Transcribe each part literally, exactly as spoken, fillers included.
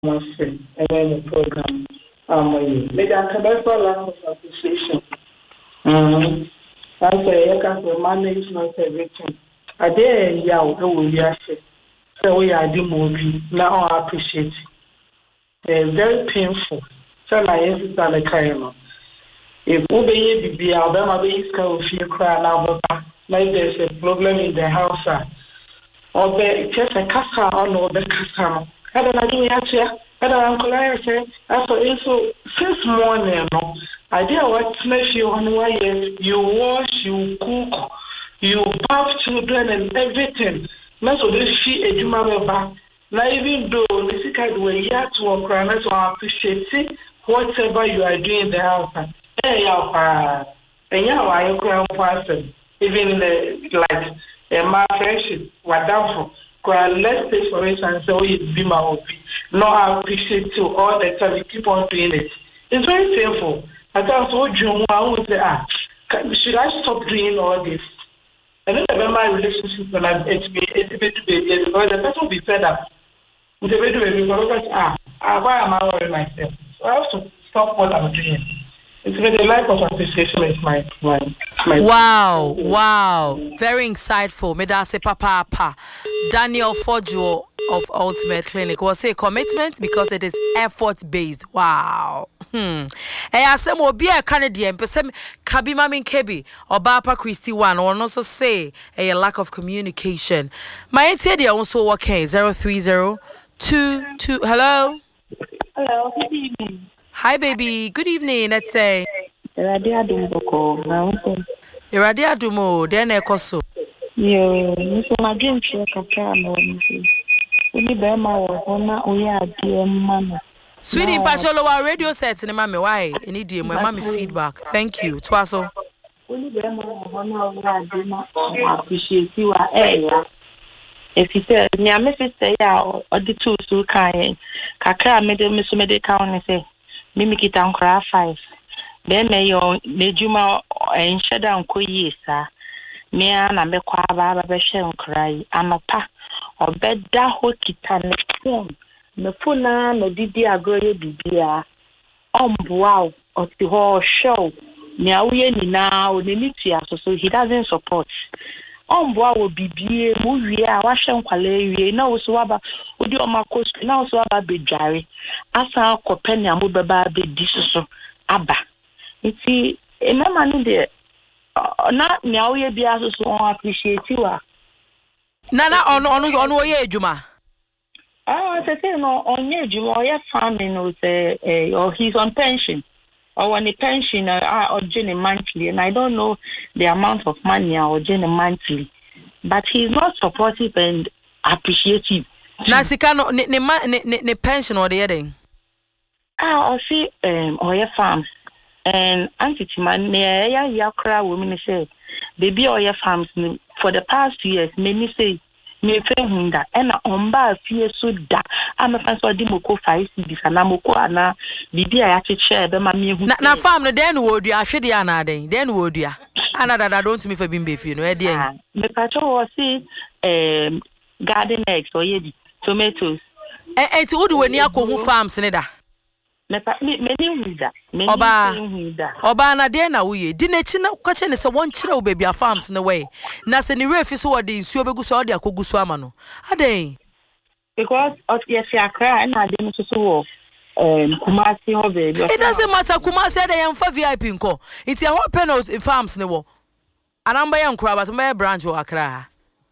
say, and then the program. Um, maybe I can better lack of appreciation. Um, I say, I can management everything. I dare yell, who will you say? So we are the movie. Now I appreciate it. It's very painful. So I am the kind. If we be Alabama is going to cry now, like there's a problem in the house, or the just a casa or the casa. I don't know, I don't know, say, after so since morning, no, I did what makes you on why you wash, you cook, you bath children and everything. That's what they see a human back. Now, even though the secret way you have to work around, so I appreciate it, whatever you are doing in the house. Hey, yeah, and yeah, I crown person, even the like a my friendship, what down for. Let's say for instance, so you be my hobby. No, I appreciate you all the time. You keep on doing it. It's very painful. I thought so. June, I would say, ah, should I stop doing all this? And then remember my relationship when I'm it's be it's be to be because the person will be fed up. It's a bit to be because ah, why am I worrying myself? So I have to stop what I'm doing. It's been the life of appreciation is my my my. Wow, wow, very insightful. Me da se papa pa. Daniel Fojo of Ultimate Clinic was say commitment because it is effort based. Wow. Hmm. Eh asem obi e Canadian person Kabi Mami Kebi or Bapa Christy one or also say a lack of communication. My entity also working zero three zero two two. Hello. Hello. Good evening. Hi, baby. Good evening. Let's say. Radia Dumboko. Radia Dumo. Then Ekoso. Yo, Mister Magin Chaka. Only Bema or Hona, we are dear Mama. Sweetie, Pacholo, our radio sets in Mammy. Why? Any dear, my mommy feedback. Thank you. Twasso. Only Bema or Hona, we are dear. Appreciate you. Are if you say, near Missus Say out or the two so kind. Kaka made a Miss Medical and say. Mimiki down cry five. Then may your Nejuma and shut down Koyesa. Mea na me kwa baba beshe cry. I'm a pa or bed da hokitan phone. Me funa no didi agoye bibia. Um wow or the whole show. Mea we ni now ni so he doesn't support. Um wow will be be movie a washem kwale na so aba odi o makost na so aba bedware asa akopɛ ne amobeba be disoso aba iti e mama no de na me awoye bia so so on appreciate you a na na ono ono ono oye adwuma ah say say no onye adwuma oye farming no say eh or he's on pension or on a pension uh, or Jenny monthly, and I don't know the amount of money or Jenny monthly, but he's not supportive and appreciative. Nasika no ne ne ne pension or the other. Ah, I see um or your farms and auntie man ne ya ya kra women say baby or your farms for the past two years many say me fehunda and on ba fie so da am fan so di moko five cedis na moko ana bibi a ya cheche be ma me hu na farm no den wo dua hwede ana den den wo dua ana dada don't me for bimbe fie no e de me pacho wo see um garden eggs or ye tomatoes eh eh ti wo de wani akohu farms ne da me me ni hu da me oba hu da oba na de na wo ye di na chi na kwa che ne se won kire wo baby farms ne way na se ni refi so wo de nsuo begu so wo de akogu so ama no aden because of yes yakra na de no so wo um Kumasi ho baby it doesn't matter Kumasi de yam fa V I P nko it e ho penal farms ne wo anamba yan kura but my branch wo akra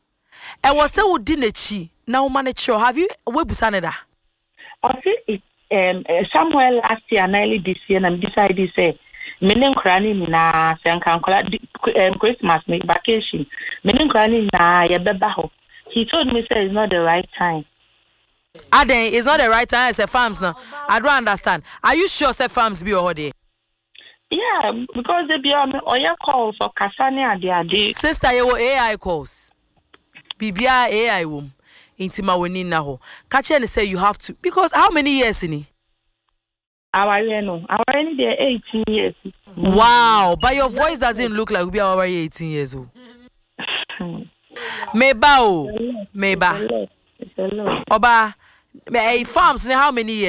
e wo se wo di na chi na wo manage have you we busa ne da I see um somewhere last year nearly this year and decided say menin krani na senkan kola Christmas vacation menin krani na ye beba ho he told me say it's not the right time Aden it's not the right time as a farms now I don't understand are you sure say farms be over there yeah because they be on oya calls for kasane ade ade sister you A I calls bibia A I wom intima woni na ho ka che ne say you have to because how many years in our no our any there eighteen years wow but your voice doesn't look like we be already eighteen years old meba o meba oba Me farms how many years?